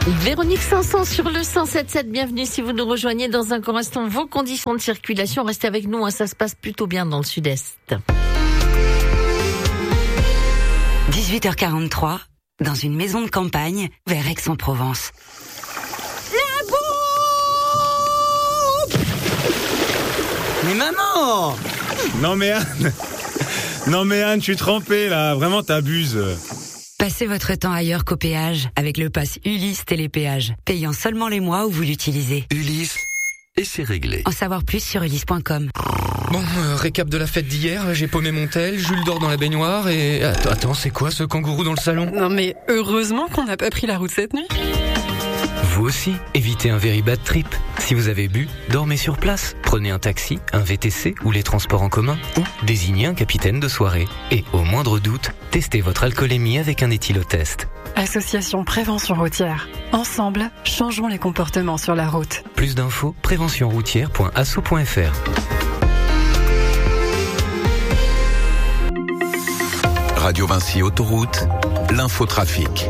Véronique Sanson sur le 107.7, bienvenue si vous nous rejoignez dans un court instant. Vos conditions de circulation, restez avec nous, ça se passe plutôt bien dans le sud-est. 18h43, dans une maison de campagne, vers Aix-en-Provence. La bombe! Mais maman! Non mais Anne, je suis trempé là, vraiment t'abuses. Passez votre temps ailleurs qu'au péage avec le pass Ulysse Télépéage, payant seulement les mois où vous l'utilisez. Ulysse, et c'est réglé. En savoir plus sur ulysse.com. Bon, récap de la fête d'hier, j'ai paumé mon tel, Jules dort dans la baignoire et... Attends, c'est quoi ce kangourou dans le salon? Non mais heureusement qu'on n'a pas pris la route cette nuit. Vous aussi, évitez un very bad trip. Si vous avez bu, dormez sur place. Prenez un taxi, un VTC ou les transports en commun. Ou désignez un capitaine de soirée. Et au moindre doute, testez votre alcoolémie avec un éthylotest. Association Prévention Routière. Ensemble, changeons les comportements sur la route. Plus d'infos, préventionroutière.asso.fr. Radio Vinci Autoroute, l'infotrafic.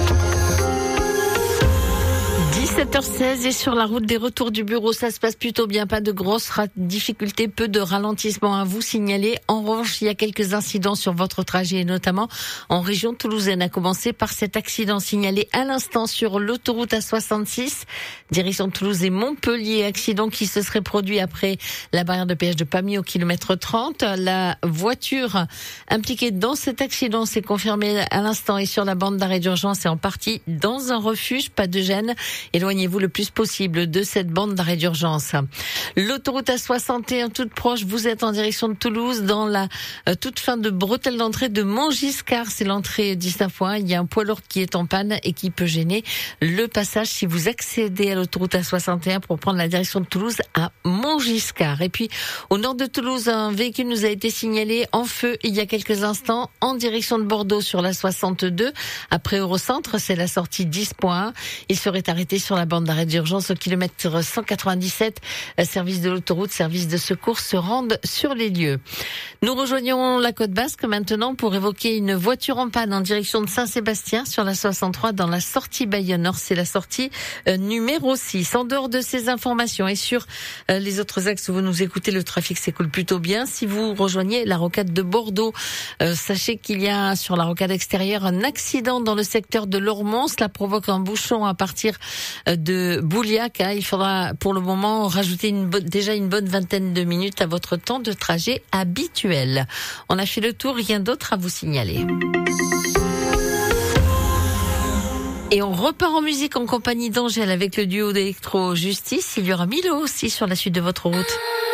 17h16 et sur la route des retours du bureau, ça se passe plutôt bien, pas de grosses difficultés, peu de ralentissements à vous signaler. En revanche, il y a quelques incidents sur votre trajet, et notamment en région toulousaine, à commencer par cet accident signalé à l'instant sur l'autoroute A66, direction Toulouse et Montpellier, accident qui se serait produit après la barrière de péage de Pamiers au kilomètre 30. La voiture impliquée dans cet accident s'est confirmée à l'instant et sur la bande d'arrêt d'urgence et en partie dans un refuge, pas de gêne. Éloignez-vous le plus possible de cette bande d'arrêt d'urgence. L'autoroute A61 toute proche, vous êtes en direction de Toulouse dans la toute fin de bretelle d'entrée de Montgiscard. C'est l'entrée 19 points. Il y a un poids lourd qui est en panne et qui peut gêner le passage si vous accédez à l'autoroute A61 pour prendre la direction de Toulouse à Montgiscard. Et puis au nord de Toulouse, un véhicule nous a été signalé en feu il y a quelques instants en direction de Bordeaux sur la 62. Après Eurocentre, c'est la sortie 10.1. Il serait arrêté sur la bande d'arrêt d'urgence au kilomètre 197. Service de l'autoroute, service de secours se rendent sur les lieux. Nous rejoignons la Côte Basque maintenant pour évoquer une voiture en panne en direction de Saint-Sébastien sur la 63 dans la sortie Bayonne Nord. C'est la sortie numéro 6. En dehors de ces informations et sur les autres axes où vous nous écoutez, le trafic s'écoule plutôt bien. Si vous rejoignez la rocade de Bordeaux, sachez qu'il y a sur la rocade extérieure un accident dans le secteur de Lormont. Cela provoque un bouchon à partir de Bouliac. Il faudra pour le moment rajouter déjà une bonne vingtaine de minutes à votre temps de trajet habituel. On a fait le tour, rien d'autre à vous signaler. Et on repart en musique en compagnie d'Angèle avec le duo d'Electro Justice. Il y aura Milo aussi sur la suite de votre route.